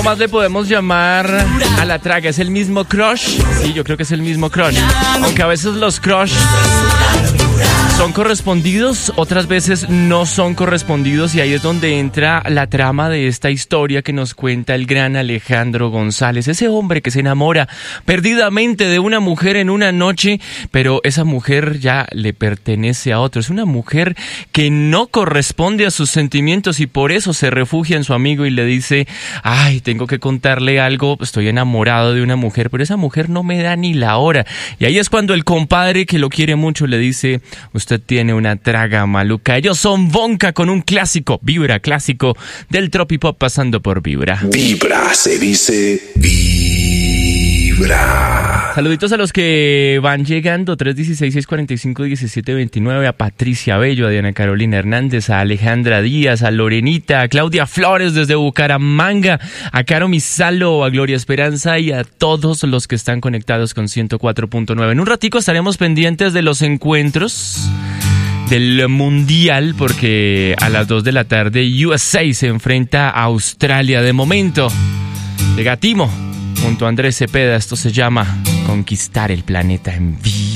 más le podemos llamar a la traga? ¿Es el mismo crush? Sí, yo creo que es el mismo crush. Aunque a veces los crush son correspondidos, otras veces no son correspondidos, y ahí es donde entra la trama de esta historia que nos cuenta el gran Alejandro González. Ese hombre que se enamora perdidamente de una mujer en una noche, pero esa mujer ya le pertenece a otro. Es una mujer que no corresponde a sus sentimientos y por eso se refugia en su amigo y le dice: ay, tengo que contarle algo, estoy enamorado de una mujer, pero esa mujer no me da ni la hora. Y ahí es cuando el compadre, que lo quiere mucho, le dice: usted tiene una traga maluca. Ellos son Bonka con un clásico, Vibra, clásico del tropipop pasando por Vibra. Vibra, se dice Vibra. Saluditos a los que van llegando, 316-645-1729, a Patricia Bello, a Diana Carolina Hernández, a Alejandra Díaz, a Lorenita, a Claudia Flores desde Bucaramanga, a Caro Misalo, a Gloria Esperanza y a todos los que están conectados con 104.9. En un ratico estaremos pendientes de los encuentros del Mundial, porque a las 2 de la tarde USA se enfrenta a Australia. De momento, de Gatimo junto a Andrés Cepeda, esto se llama Conquistar el Planeta en Vivo.